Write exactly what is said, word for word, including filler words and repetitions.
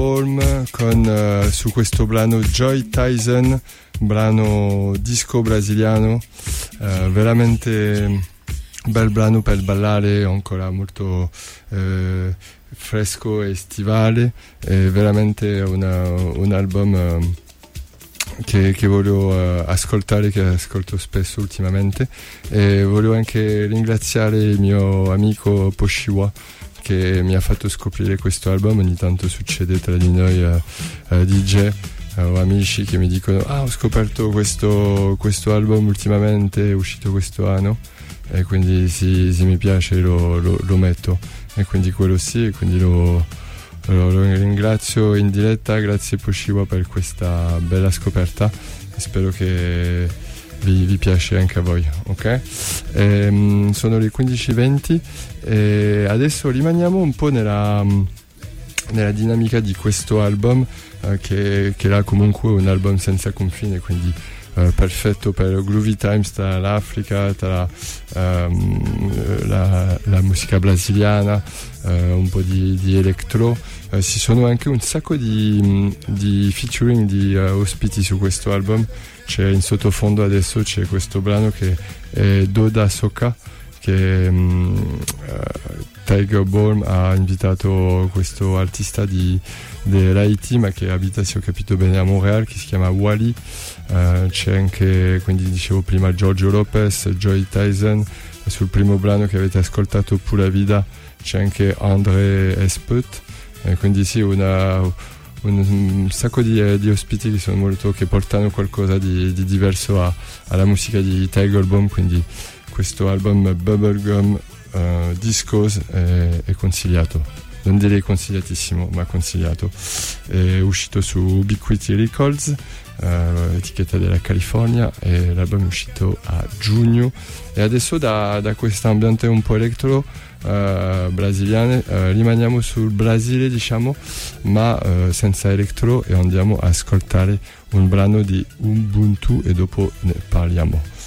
Holm con uh, su questo brano Joy Tyson, brano disco brasiliano, uh, veramente bel brano per ballare, ancora molto uh, fresco e stivale, è veramente una, un album uh, che, che voglio uh, ascoltare, che ascolto spesso ultimamente, e voglio anche ringraziare il mio amico Poshiwa che mi ha fatto scoprire questo album. Ogni tanto succede tra di noi uh, uh, D J uh, o amici che mi dicono ah ho scoperto questo, questo album ultimamente, è uscito questo anno, e quindi se, se mi piace lo, lo, lo metto, e quindi quello sì, e quindi lo, lo, lo ringrazio in diretta. Grazie Poshiwa per questa bella scoperta, e spero che vi, vi piace anche a voi, ok? E, sono le quindici e venti e adesso rimaniamo un po' nella, nella dinamica di questo album, eh, che, che era comunque un album senza confine, quindi eh, perfetto per Groovy Times tra l'Africa, tra um, la, la musica brasiliana, eh, un po' di, di electro. Eh, ci sono anche un sacco di, di featuring di uh, ospiti su questo album. C'è in sottofondo adesso c'è questo brano che è Doda Soka, che um, uh, Tiger Balm ha invitato questo artista di, dell'Haiti, ma che abita, se ho capito bene, a Montreal, che si chiama Wally. Uh, c'è anche, quindi dicevo prima, Giorgio Lopez, Joy Tyson. Sul primo brano che avete ascoltato, Pura Vida, c'è anche André Esput, e quindi sì, una, un, un sacco di, di ospiti che sono molto, che portano qualcosa di, di diverso a, alla musica di Tiger Balm. Quindi questo album Bubblegum uh, Discos è, è consigliato, non direi consigliatissimo, ma consigliato. È uscito su Ubiquity Records, uh, etichetta della California, e l'album è uscito a giugno. E adesso da, da questo ambiente un po' electro uh, brasiliano uh, rimaniamo sul Brasile, diciamo, ma uh, senza electro, e andiamo a ascoltare un brano di Ubuntu e dopo ne parliamo.